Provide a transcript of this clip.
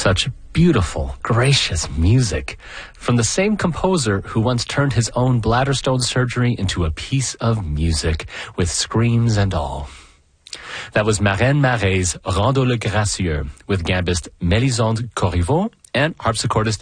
Such beautiful, gracious music from the same composer who once turned his own bladder stone surgery into a piece of music with screams and all. That was Marraine Maré's Rondeau le Gracieux with gambist Mélisande Corriveau and harpsichordist